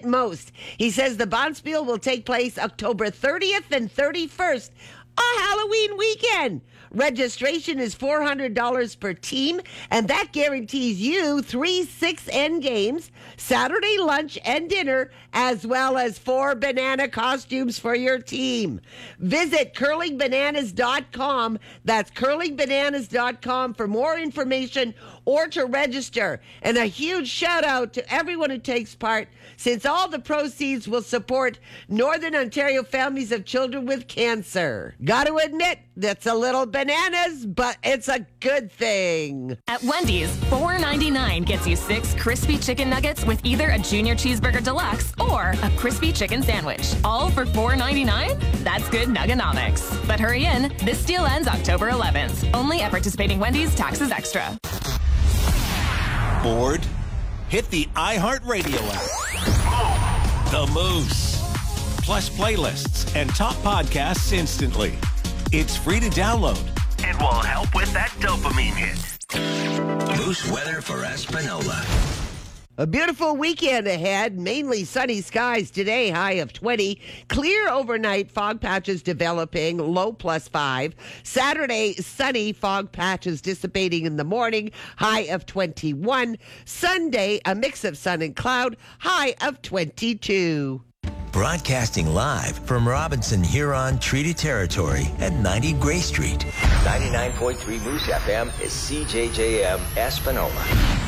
it most. He says the Bonspiel will take place October 30th and 31st, a Halloween weekend. Registration is $400 per team, and that guarantees you 3 6-end games, Saturday lunch and dinner, as well as 4 banana costumes for your team. Visit curlingbananas.com. That's curlingbananas.com for more information or to register. And a huge shout out to everyone who takes part, since all the proceeds will support Northern Ontario families of children with cancer. Got to admit, that's a little bananas, but it's a good thing. At Wendy's, $4.99 gets you 6 crispy chicken nuggets with either a junior cheeseburger deluxe or a crispy chicken sandwich. All for $4.99? That's good nuggonomics. But hurry in, this deal ends October 11th. Only at participating Wendy's, taxes extra. Bored? Hit the iHeartRadio app. The Moose. Plus playlists and top podcasts instantly. It's free to download and will help with that dopamine hit. Moose weather for Espanola. A beautiful weekend ahead, mainly sunny skies today, high of 20. Clear overnight, fog patches developing, low +5. Saturday, sunny, fog patches dissipating in the morning, high of 21. Sunday, a mix of sun and cloud, high of 22. Broadcasting live from Robinson Huron Treaty Territory at 90 Gray Street. 99.3 Moose FM is CJJM Espanola.